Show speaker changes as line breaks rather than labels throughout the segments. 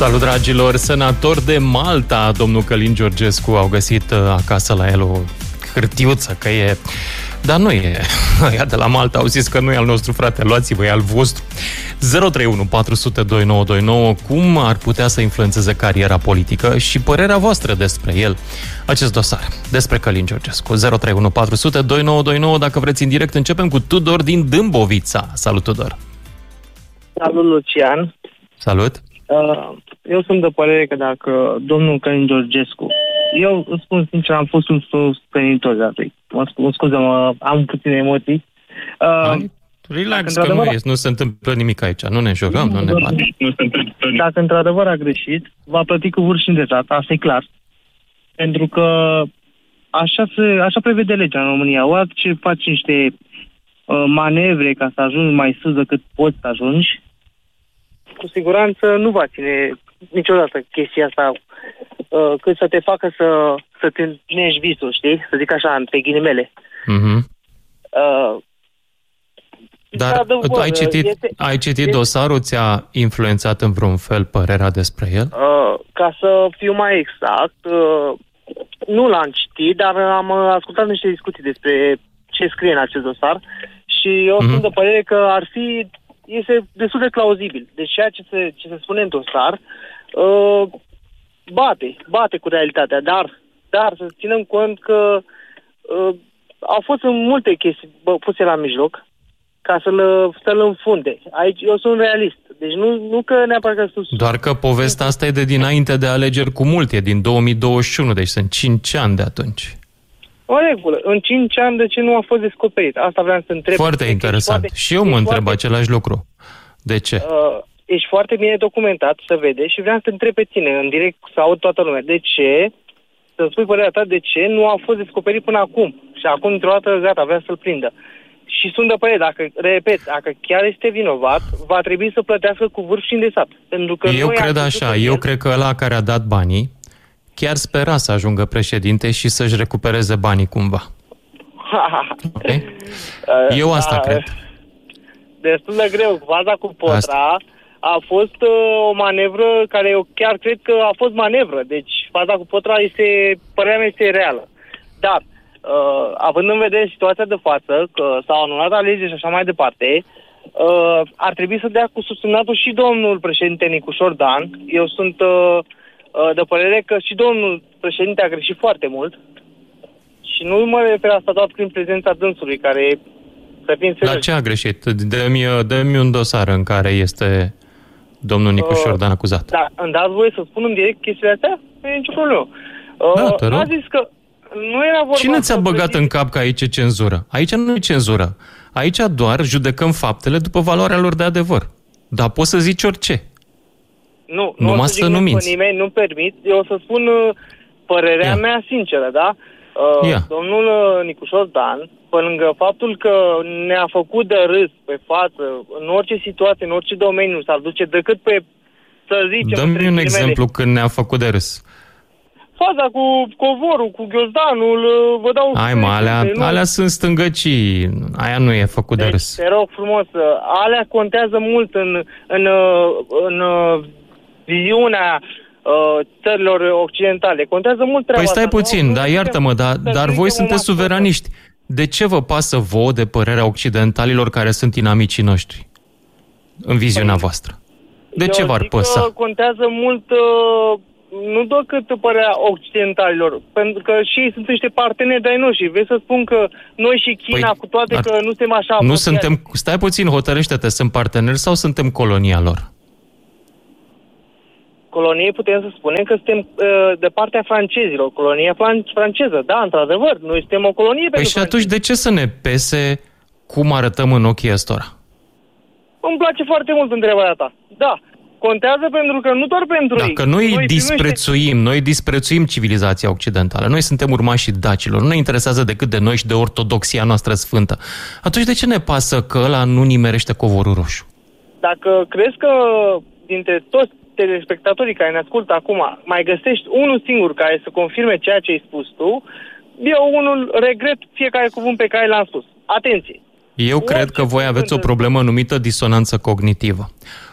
Salut, dragilor! Senator de Malta, domnul Călin Georgescu, au găsit acasă la el o hârtiuță, că e... Dar nu e. Ăia de la Malta au zis că nu e al nostru, frate, luați-vă, e al vostru. 031 400 2929. Cum ar putea să influențeze cariera politică și părerea voastră despre el, acest dosar, despre Călin Georgescu? 031 400 2929. Dacă vreți în direct, începem cu Tudor din Dâmbovița. Salut, Tudor!
Salut, Lucian!
Salut!
Eu sunt de părere că dacă domnul Călin Georgescu, eu îți spun sincer, am fost un suspenitor de atât. Scuză-mă, am puține emoții.
Relax, că nu se întâmplă nimic aici. Nu ne jurăm, nu ne batem.
Dacă într-adevăr a greșit, va plăti cu vârf și îndreptat, asta e clar. Pentru că așa prevede legea în România. Orice faci niște manevre ca să ajungi mai sus decât poți să ajungi, cu siguranță nu va ține niciodată chestia asta cât să te facă să te împlinești visul, știi? Să zic așa, între ghilimele.
Mm-hmm. Dar ai citit dosarul? Ți-a influențat în vreun fel părerea despre el?
Ca să fiu mai exact, nu l-am citit, dar am ascultat niște discuții despre ce scrie în acest dosar și eu sunt de părere că este destul de plauzibil. Deci ceea ce se spune în dosar bate cu realitatea, dar să ținem cont că au fost multe chestii puse la mijloc ca să-l înfunde. Aici eu sunt realist. Deci nu că neapărat că sunt...
Doar că povestea asta e de dinainte de alegeri cu mult, e din 2021, deci sunt 5 ani de atunci.
O regulă. În 5 ani de ce nu a fost descoperit? Asta vreau să întreb.
Foarte interesant. Și eu mă întreb același lucru. De ce?
Ești foarte bine documentat, să vede, și vreau să întreb pe tine, în direct, să aud toată lumea. De ce, să-mi spui părerea ta, de ce nu a fost descoperit până acum? Și acum, într-o dată, gata, vrea să-l prindă. Și sunt de părere, dacă chiar este vinovat, va trebui să plătească cu vârf și îndesat. Pentru că
eu cred așa, eu cred că ăla care a dat banii chiar spera să ajungă președinte și să-și recupereze banii cumva. Okay? Eu asta cred.
Destul de greu. Faza cu Potra a fost o manevră care eu chiar cred că a fost manevră. Deci faza cu Potra părerea mea este reală. Dar, având în vedere situația de față, că s-au anulat alegeri și așa mai departe, ar trebui să dea cu susținatul și domnul președinte Nicușor Dan. Eu sunt de părere că și domnul președinte a greșit foarte mult și nu mă refer asta doar prin prezența dânsului, care să fim serios.
Dar ce a greșit? Dă-mi un dosar în care este domnul Nicușor Dan acuzat.
Da, îmi dați voie să spun în direct chestiile astea? Nu e nicio problemă. A zis că nu era vorba...
Cine ți-a băgat în cap că aici e cenzură? Aici nu e cenzură. Aici doar judecăm faptele după valoarea lor de adevăr. Dar poți să zici orice.
Nu o să zic pe nimeni, nu permit. Eu o să spun părerea mea sinceră, da? Domnul Nicușor Dan, pe lângă faptul că ne-a făcut de râs pe față, în orice situație, în orice domeniu s-ar duce, decât pe, să zicem...
Dă-mi un exemplu când ne-a făcut de râs.
Faza cu covorul, cu ghiozdanul, vă dau...
Hai mă, alea sunt stângăcii, aia nu e făcut de râs.
Te rog frumos, alea contează mult în viziunea țărilor occidentale. Contează mult treaba.
Păi stai puțin, dar iartă-mă, dar voi sunteți suveraniști. De ce vă pasă vouă de părerea occidentalilor care sunt inamicii noștri în viziunea voastră? De ce v-ar păsa?
Că contează mult nu doar cât părerea occidentalilor, pentru că și ei sunt niște parteneri de-ai noștri. Vrei să spun că noi și China, cu toate că nu suntem așa...
Nu suntem... Stai puțin, hotărăște-te, sunt parteneri sau suntem colonia lor?
Colonie putem să spunem că suntem de partea francezilor. Colonia franceză, da, într-adevăr. Noi suntem o colonie pentru
și atunci de ce să ne pese cum arătăm în ochii ăstora?
Îmi place foarte mult întrebarea ta. Da, contează pentru că nu doar pentru ei.
Dacă noi disprețuim civilizația occidentală, noi suntem urmașii dacilor, nu ne interesează decât de noi și de ortodoxia noastră sfântă. Atunci de ce ne pasă că ăla nu nimerește covorul roșu?
Dacă crezi că dintre toți telespectatorii care ne ascultă acum mai găsești unul singur care să confirme ceea ce ai spus tu, eu unul regret fiecare cuvânt pe care l-am spus. Atenție!
Eu cred că voi aveți o problemă numită disonanță cognitivă.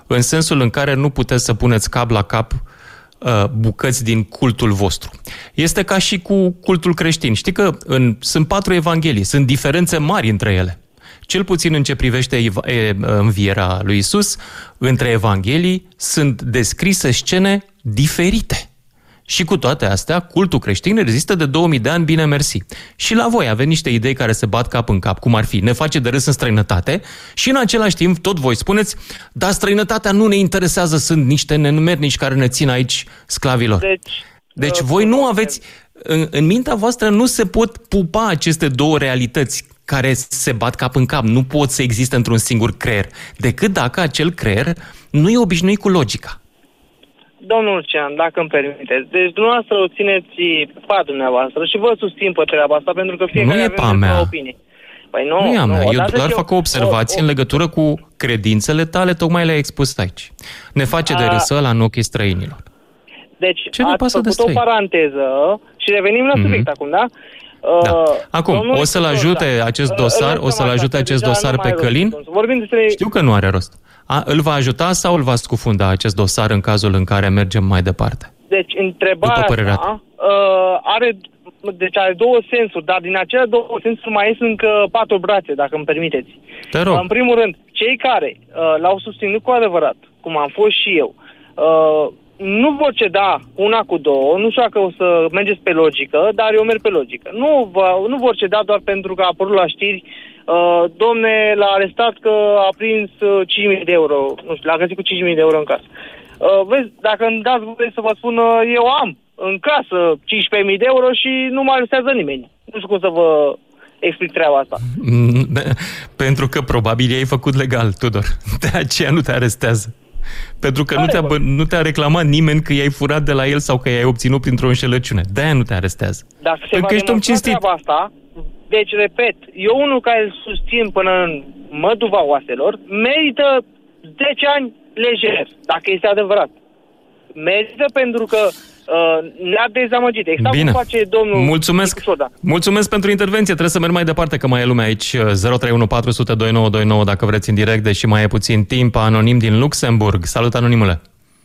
în sensul în care nu puteți să puneți cap la cap bucăți din cultul vostru. Este ca și cu cultul creștin. Știi că sunt 4 evanghelii, sunt diferențe mari între ele. Cel puțin în ce privește învierea lui Isus, între evanghelii sunt descrise scene diferite. Și cu toate astea, cultul creștin rezistă de 2000 de ani, bine mersi. Și la voi aveți niște idei care se bat cap în cap, cum ar fi, ne face de râs în străinătate și în același timp tot voi spuneți, dar străinătatea nu ne interesează, sunt niște nenumernici care ne țin aici sclavilor. Deci voi nu aveți, în mintea voastră nu se pot pupa aceste două realități care se bat cap în cap, nu pot să existe într-un singur creier, decât dacă acel creier nu e obișnuit cu logica.
Domnul Lucian, dacă îmi permiteți, deci dumneavoastră o țineți pa dumneavoastră și vă susțin pe treaba asta, pentru că fiecare avem opinie. Păi nu e a mea.
Eu doar fac o observație în legătură cu credințele tale, tocmai le-ai expus aici. Ne face de râs ăla în ochii străinilor.
Deci ați făcut o paranteză și revenim la subiect acum, da?
Da. Acum, o să-l ajute acest dosar, pe Călin? Știu că nu are rost. Îl va ajuta sau îl va scufunda acest dosar în cazul în care mergem mai departe?
Deci, întrebarea asta are două sensuri, dar din acele două sensuri mai ies încă 4 brațe, dacă îmi permiteți.
Te rog.
În primul rând, cei care l-au susținut cu adevărat, cum am fost și eu, nu vor ceda una cu două, nu știu dacă o să mergeți pe logică, dar eu merg pe logică. Nu vor ceda doar pentru că a apărut la știri, domne, l-a arestat că a prins 5.000 de euro, nu știu, l-a găsit cu 5.000 de euro în casă. Vezi, dacă îmi dați voie să vă spun, eu am în casă 15.000 de euro și nu mă arestează nimeni. Nu știu cum să vă explic treaba asta.
Pentru că probabil i-ai făcut legal, Tudor. De aceea nu te arestează. Pentru că nu te-a reclamat nimeni că i-ai furat de la el sau că i-ai obținut printr-o înșelăciune. De-aia nu te arestează.
Dacă se va demonstra treaba asta, deci, repet, eu unul care îl susțin până în măduva oaselor, merită 10 ani lejer, dacă este adevărat. Merită pentru că ne-a dezamăgit. Exact
bine.
Cum face domnul
Mulțumesc pentru intervenție. Trebuie să merg mai departe, că mai e lumea aici. 031 400 2929 dacă vreți în direct, deși mai e puțin timp. Anonim din Luxemburg. Salut, anonimule.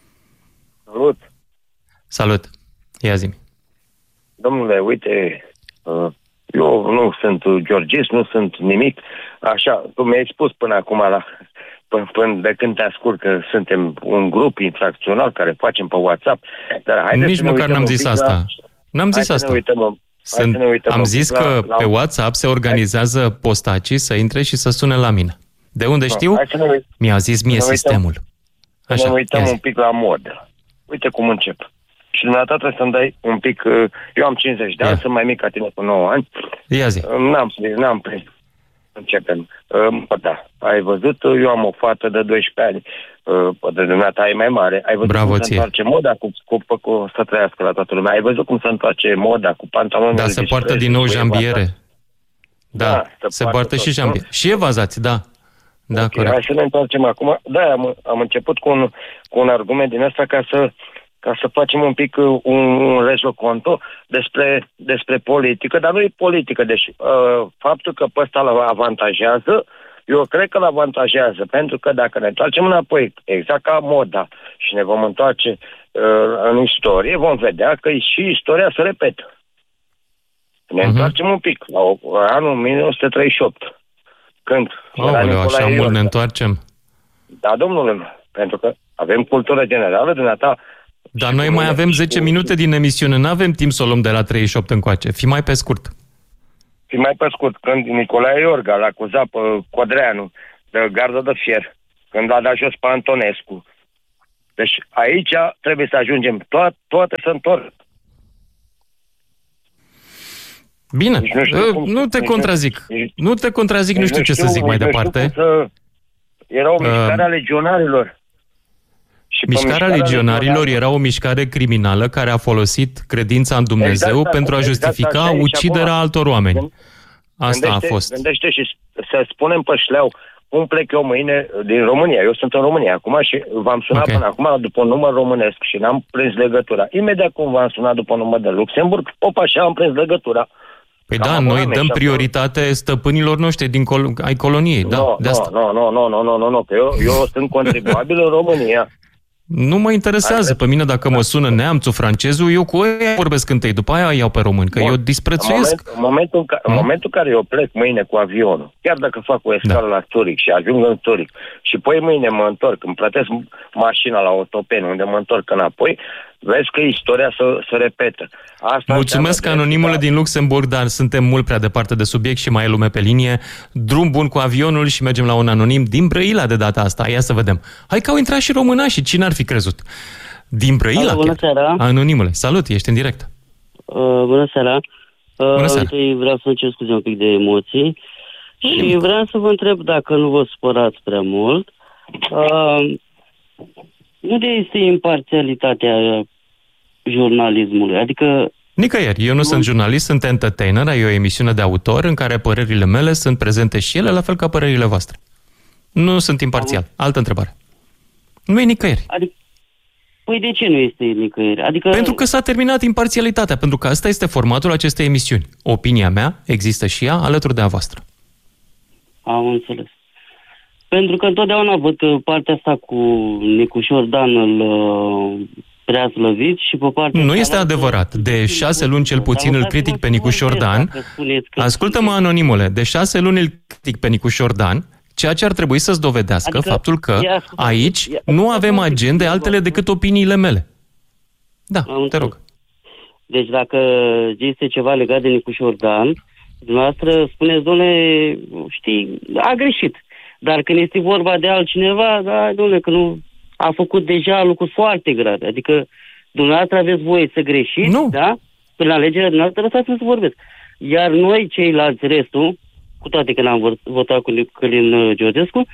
Salut. Ia zi-mi.
Domnule, uite, eu nu sunt georgist, nu sunt nimic. Așa, tu mi-ai spus până acum până de când te ascult că suntem un grup infracțional care facem pe WhatsApp. Dar
nici măcar n-am zis asta. N-am zis asta. Am zis că pe WhatsApp se organizează postacii să intre și să sune la mine. De unde știu? Mi-a zis mie sistemul.
Așa, să ne uităm un pic la mod. Uite cum încep. Și dumneavoastră trebuie să-mi dai un pic... Eu am 50 de ani, sunt mai mic ca tine cu 9 ani.
Ia zi.
N-am prins. Începem. Da, ai văzut, eu am o fată de 12 ani, de dumneata e mai mare. Ai văzut cum se întoarce moda cu să trăiască la toată lumea. Ai văzut cum se întoarce moda cu pantaloni.
Da, se poartă din nou jambiere. Da, se poartă și jambiere. Și evazați, da. Da,
okay, corect. Hai să ne întoarcem acum. Da, am început cu un argument din ăsta ca să facem un pic un rejoconto despre politică, dar nu e politică. Deci faptul că pe ăsta îl avantajează, eu cred că îl avantajează, pentru că dacă ne întoarcem înapoi, exact ca moda, și ne vom întoarce în istorie, vom vedea că și istoria se repetă. Ne întoarcem un pic la anul 1938. Când
așa mult ne întoarcem?
Da, domnule, pentru că avem cultură generală, dumneata.
Dar noi mai avem 10 minute din emisiune, nu avem timp să o luăm de la 38 încoace. Fii mai pe scurt. Când
Nicolae Iorga l-a acuzat pe Codreanu de gardă de fier, când l-a dat jos pe Antonescu. Deci aici trebuie să ajungem. Toate se întorc.
Bine, nu te contrazic. Nu te contrazic, nu știu ce să zic mai departe.
Era o mișcare a legionarilor.
Mișcarea legionarilor era o mișcare criminală care a folosit credința în Dumnezeu pentru a justifica uciderea altor oameni. Asta a fost.
Gândește și să spunem pe șleau, cum plec eu mâine din România. Eu sunt în România acum și v-am sunat până acum după un număr românesc și n-am prins legătura. Imediat cum v-am sunat după un număr de Luxemburg, așa am prins legătura.
Păi da, noi dăm prioritate stăpânilor noștri ai coloniei. Da, de asta.
Nu, că eu sunt contribuabil în România.
Nu mă interesează pe mine dacă mă sună neamțul, francezul, eu cu ei vorbesc întâi, după aia iau pe români, că eu disprețuiesc.
În momentul în care eu plec mâine cu avionul, chiar dacă fac o escală la Zurich și ajung în Zurich și poi mâine mă întorc, îmi plătesc mașina la Otopeni, unde mă întorc înapoi, vezi că istoria se repetă.
Mulțumesc anonimule din Luxemburg, dar suntem mult prea departe de subiect și mai e lume pe linie. Drum bun cu avionul și mergem la un anonim din Brăila de data asta. Ia să vedem. Hai că au intrat și românașii, cine ar fi crezut? Din Brăila,
bună seara.
Anonimule, salut, ești în direct.
Bună seara.
Bună seara.
Întâi vreau să cer scuze un pic de emoții și vreau să vă întreb dacă nu vă supărați prea mult. Unde este imparțialitatea jurnalismului? Adică...
Nicăieri. Eu nu sunt jurnalist, sunt entertainer, e o emisiune de autor în care părerile mele sunt prezente și ele, la fel ca părerile voastre. Nu sunt imparțial. Altă întrebare. Nu e nicăieri.
Păi de ce nu este nicăieri? Adică...
Pentru că s-a terminat imparțialitatea, pentru că asta este formatul acestei emisiuni. Opinia mea există și ea alături de a voastră.
Am înțeles. Pentru că întotdeauna văd că partea asta cu Nicușor Dan îl prea slăvit și pe partea...
Nu este adevărat. De 6 luni cel puțin îl critic pe Nicușor Dan. Ascultă-mă, anonimule, de 6 luni îl critic pe Nicușor Dan, ceea ce ar trebui să-ți dovedească faptul că aici nu avem agende altele decât opiniile mele. Da, te rog.
Deci dacă este ceva legat de Nicușor Dan, dumneavoastră spuneți, dom'le, știi, a greșit. Dar când este vorba de altcineva, da, dom'le, că nu a făcut deja lucruri foarte grave. Adică dumneavoastră aveți voie să greșiți, da? Prin alegerea dumneavoastră, lăsați-mă să vorbesc. Iar noi, ceilalți, restul, cu toate că n-am votat cu Călin Georgescu,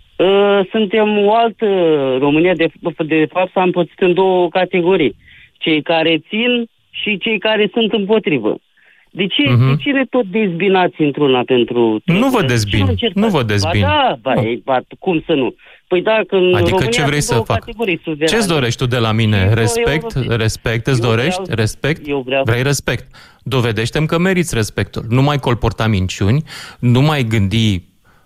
suntem o altă România, de fapt s-a împărțit în două categorii. Cei care țin și cei care sunt împotrivă. De ce ne tot dezbinați într-una pentru...
Nu vă dezbin, nu vă dezbin.
Cum să nu? Păi dacă în
adică
România
ce vrei să fac? Ce-ți dorești tu de la mine? Respect, îți dorești? Respect? Vrei respect? Dovedește-mi că meriți respectul. Nu mai colporta minciuni, nu mai gândi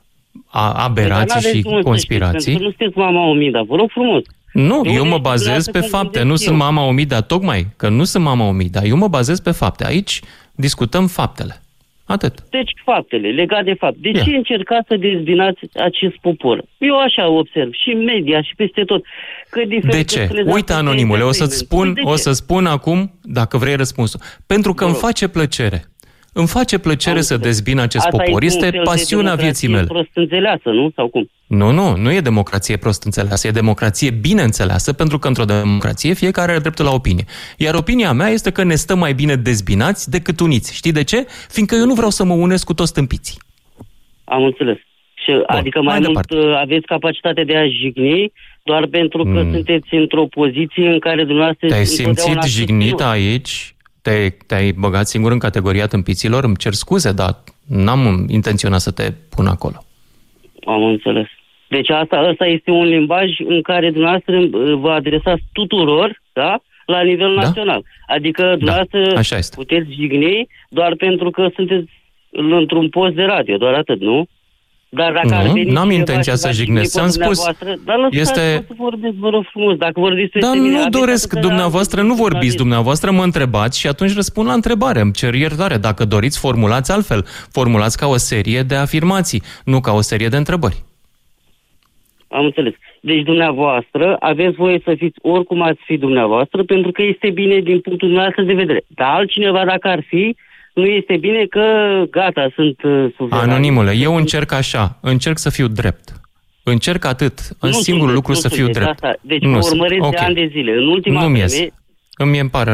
aberații și conspirații.
Nu sunteți mama Omida, vă rog frumos.
Nu, eu mă bazez pe fapte. Nu sunt mama Omida, tocmai că nu sunt mama Omida. Eu mă bazez pe fapte. Aici discutăm faptele. Atât.
Deci faptele, legat de fapt. De ce încercați să dezbinați acest popor? Eu așa observ, și în media, și peste tot.
De ce? Uite, anonimule, o să spun acum, dacă vrei răspunsul. Pentru că îmi face plăcere. Îmi face plăcere să dezbin acest popor. Este pasiunea vieții mele.
Prost înțeleasă, nu? Sau cum?
Nu e democrație prost înțeleasă, e democrație bine înțeleasă, pentru că într-o democrație fiecare are dreptul la opinie. Iar opinia mea este că ne stăm mai bine dezbinați decât uniți. Știi de ce? Fiindcă eu nu vreau să mă unesc cu toți tâmpiții.
Am înțeles. Și adică mai mult aveți capacitate de a jigni doar pentru că sunteți într-o poziție în care dumneavoastră...
Te-ai simțit jignit aici? Te-ai băgat singur în categoria tâmpiților? Îmi cer scuze, dar n-am intenționat să te pun acolo.
Am înțeles. Deci asta este un limbaj în care dumneavoastră vă adresați tuturor, da? La nivel național. Adică dumneavoastră puteți jigni doar pentru că sunteți într-un post de radio, doar atât, nu? Dar dacă
n-am intenția să jignesc. Ți-am spus,
dar lăsați să vorbesc, vă rog frumos. Dacă vorbiți peste mine...
Dar nu doresc, dumneavoastră nu vorbiți, dumneavoastră mă întrebați și atunci răspund la întrebare. Îmi cer iertare. Dacă doriți, formulați altfel. Formulați ca o serie de afirmații, nu ca o serie de întrebări.
Am înțeles. Deci dumneavoastră aveți voie să fiți oricum ați fi dumneavoastră, pentru că este bine din punctul dumneavoastră de vedere. Dar altcineva, dacă ar fi, nu este bine că, gata, sunt suveran.
Anonimule, eu încerc așa, încerc să fiu drept. Încerc atât, singurul lucru să fiu drept.
Deci vă urmăresc de ani de zile. În ultima vreme...
Îmi pare